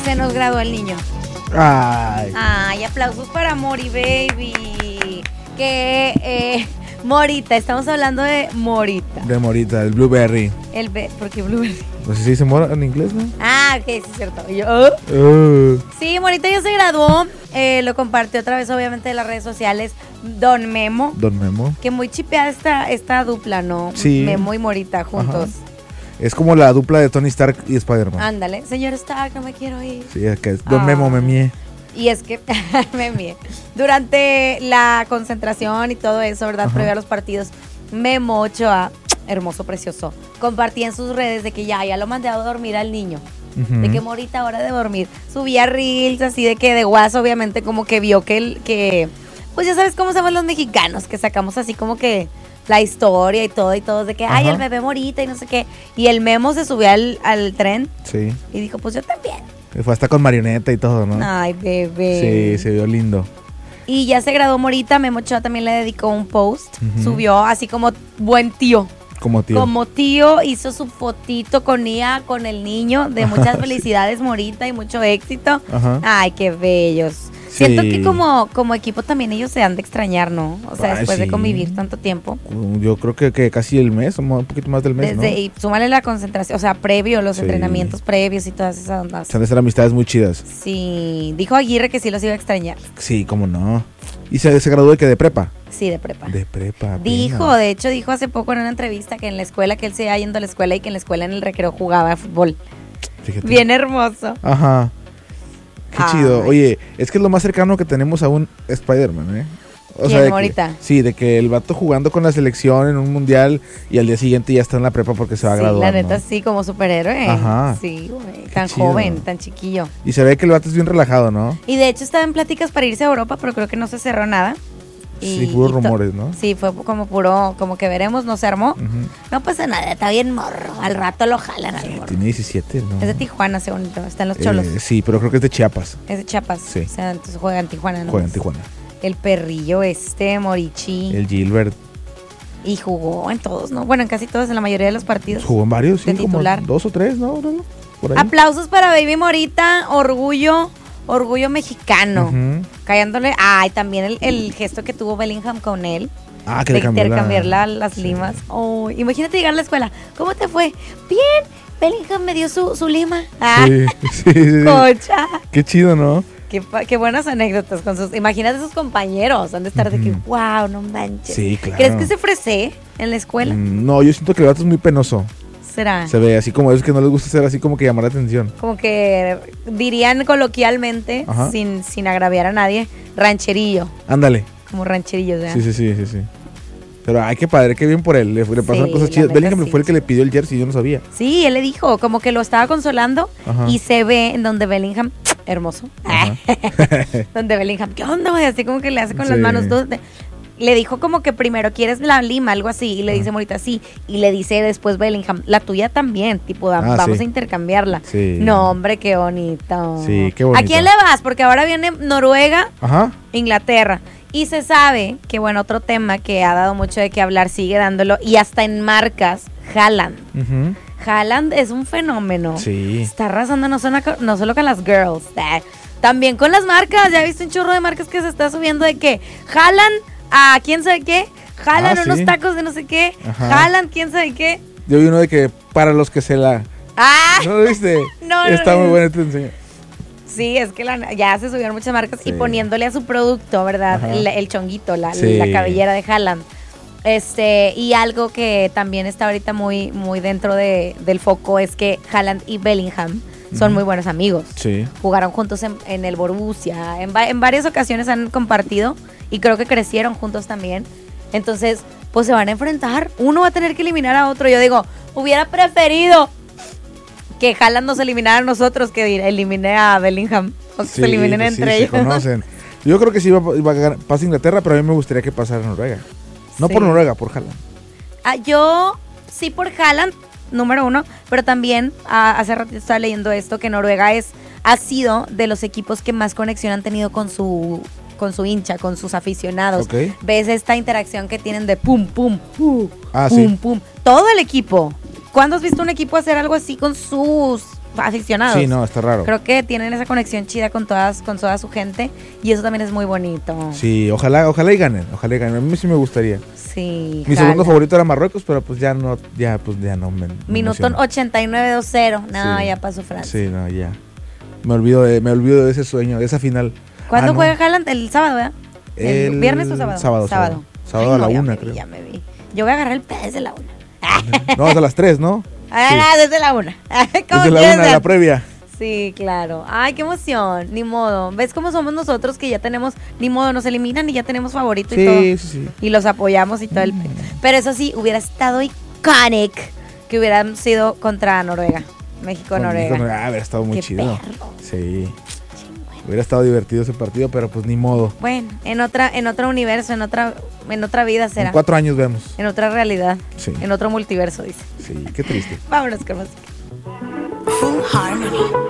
se nos graduó el niño. Ay, aplausos para Mori Baby. Que Morita, estamos hablando de Morita. De Morita, el Blueberry. ¿Por qué Blueberry? No sé si se mora en inglés, ¿no? Ah, ok, sí es cierto. Y yo, Sí, Morita ya se graduó. Lo compartió otra vez, obviamente, en las redes sociales. Don Memo. Que muy chipeada esta dupla, ¿no? Sí. Memo y Morita juntos. Ajá. Es como la dupla de Tony Stark y Spider-Man. Ándale, señor Stark, no me quiero ir. Sí, es que es Don Memo, me mie. Y es que, durante la concentración y todo eso, ¿verdad? Previo a los partidos, Memo Ochoa, hermoso, precioso, compartía en sus redes de que ya lo mandé a dormir al niño. De que Morita, hora de dormir. Subía reels así de que de guas, obviamente, como que vio que pues ya sabes cómo somos los mexicanos, que sacamos así como que la historia y todo, de que, el bebé Morita y no sé qué. Y el Memo se subió al tren. Sí. Y dijo, pues yo también. Fue hasta con marioneta y todo, ¿no? Ay, bebé. Sí, se vio lindo. Y ya se graduó Morita, Memo Ochoa también le dedicó un post. Subió así como buen tío. Como tío, hizo su fotito con el niño. De muchas felicidades, Morita, y mucho éxito. Ay, qué bellos. Sí. Siento que como equipo también ellos se han de extrañar, ¿no? O sea, después de convivir tanto tiempo. Yo creo que casi el mes, un poquito más del mes, ¿no? Y súmale la concentración, o sea, previo, los entrenamientos previos y todas esas ondas. Se han de ser amistades muy chidas. Sí, dijo Aguirre que sí los iba a extrañar. Sí, cómo no. ¿Y se graduó de qué? ¿De prepa? Sí, de prepa. De prepa. De hecho, dijo hace poco en una entrevista que en la escuela, que él se iba yendo a la escuela y que en la escuela en el recreo jugaba fútbol. Fíjate. Bien hermoso. Ajá. Qué chido. Oye, es que es lo más cercano que tenemos a un Spider-Man, ¿eh? O sea, ahorita? Sí, de que el vato jugando con la selección en un mundial y al día siguiente ya está en la prepa porque se va a graduar. La neta, ¿no? Sí, como superhéroe. Ajá. Sí, güey. Tan joven, tan chiquillo. Y se ve que el vato es bien relajado, ¿no? Y de hecho estaba en pláticas para irse a Europa, pero creo que no se cerró nada. Sí, puros rumores, ¿no? Sí, fue como que veremos, no se armó. No pasa nada, está bien morro. Al rato lo jalan al morro. Tiene 17, ¿no? Es de Tijuana, según yo. Está en los Cholos. Sí, pero creo que es de Chiapas. Es de Chiapas. Sí. O sea, entonces juega en Tijuana, ¿no? Juega en Tijuana. El perrillo Morichi. El Gilbert. Y jugó en todos, ¿no? Bueno, en casi todos, en la mayoría de los partidos. Jugó en varios, sí. De titular. Como 2 o 3, ¿no? Por ahí. Aplausos para Baby Morita, orgullo mexicano. Callándole. Ay, también el gesto que tuvo Bellingham con él. Que de intercambiar las limas. Oh, imagínate llegar a la escuela. ¿Cómo te fue? Bien. Bellingham me dio su lima. Sí. Cocha. Qué chido, ¿no? Qué buenas anécdotas con sus. Imagínate sus compañeros. Han de estar de que, wow, no manches. Sí, claro. ¿Crees que se ofrece en la escuela? No, yo siento que el vato es muy penoso. ¿Será? Se ve así como esos que no les gusta hacer así como que llamar la atención. Como que dirían coloquialmente, sin agraviar a nadie, rancherillo. Ándale. Como rancherillo, ¿verdad? Sí. Pero ay, qué padre, qué bien por él. Le pasaron cosas chidas. Bellingham fue el que le pidió el jersey, yo no sabía. Sí, él le dijo, como que lo estaba consolando. Y se ve en donde Bellingham, hermoso. Donde Bellingham, ¿qué onda, güey? Así como que le hace con las manos. Le dijo como que primero, ¿quieres la lima? Algo así. Y le dice Morita, sí. Y le dice después Bellingham, la tuya también. Tipo, vamos a intercambiarla. Sí. No, hombre, qué bonito. Sí, qué bonito. ¿A quién le vas? Porque ahora viene Noruega, Inglaterra. Y se sabe que, bueno, otro tema que ha dado mucho de qué hablar, sigue dándolo. Y hasta en marcas, Haaland. Haaland es un fenómeno. Sí. Está arrasando no solo con las girls. También con las marcas. Ya he visto un chorro de marcas que se está subiendo de que Haaland a quién sabe qué, jalan unos tacos de no sé qué, jalan quién sabe qué. Yo vi uno de que para los que se la... ¿No lo viste? No. Está muy bueno, te enseño. Sí, es que ya se subieron muchas marcas y poniéndole a su producto, ¿verdad? El chonguito, la cabellera de Haaland. Y algo que también está ahorita muy, muy dentro del foco es que Haaland y Bellingham son muy buenos amigos. Sí. Jugaron juntos en el Borussia. En varias ocasiones han compartido y creo que crecieron juntos también. Entonces, pues se van a enfrentar. Uno va a tener que eliminar a otro. Yo digo, hubiera preferido que Haaland nos eliminara a nosotros que elimine a Bellingham. O que se eliminen entre ellos. Se conocen. Yo creo que sí va a ganar, pasa Inglaterra, pero a mí me gustaría que pasara Noruega. No por Noruega, por Haaland. Yo sí por Haaland, número uno, pero también hace ratito estaba leyendo esto, que Noruega ha sido de los equipos que más conexión han tenido con su hincha, con sus aficionados. Okay. Ves esta interacción que tienen de pum, pum, pum, sí. pum. Todo el equipo. ¿Cuándo has visto un equipo hacer algo así con sus aficionados. Sí, no, está raro. Creo que tienen esa conexión chida con toda su gente y eso también es muy bonito. Sí, ojalá y ganen, A mí sí me gustaría. Sí. Mi segundo favorito era Marruecos, pero pues ya no me Minuto emociona. 89-2-0. No, Sí. ya pasó Francia. Sí, no, ya. Me olvido de ese sueño, de esa final. ¿Cuándo no. juega Haaland? ¿El sábado, verdad? ¿El viernes o sábado? Sábado Ay, a la ya 1, me vi, creo. Ya me vi. Yo voy a agarrar el P desde la 1. No, es a las 3, ¿no? Desde la 1. Desde la 1 de la previa. Sí, claro. Ay, qué emoción. Ni modo. ¿Ves cómo somos nosotros que ya tenemos, ni modo, nos eliminan y ya tenemos favorito y todo? Sí. Y los apoyamos y todo el... Pero eso sí, hubiera estado iconic que hubieran sido contra Noruega. México-Noruega. Hubiera estado muy Qué chido. perro. Sí. Hubiera estado divertido ese partido, pero pues ni modo. Bueno, en otro universo, en otra vida será. En 4 años vemos. En otra realidad. Sí. En otro multiverso, dice. Sí, qué triste. Vámonos con música. Full Harmony.